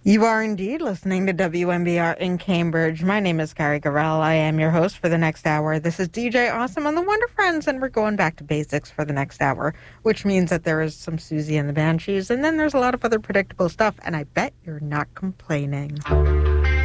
You are indeed listening to WMBR in Cambridge. My name is Carrie Garrell. I am your host for the next hour. This is DJ Awesome on the Wonder Friends, and we're going back to basics for the next hour, which means that there is some Susie and the Banshees, and then there's a lot of other predictable stuff, and I bet you're not complaining.